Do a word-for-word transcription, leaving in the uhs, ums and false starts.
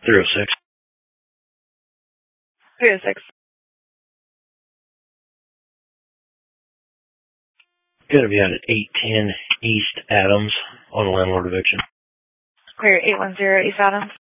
three oh six. three oh six. Going to be out at eight ten East Adams on a landlord eviction. Clear eight one zero East Adams.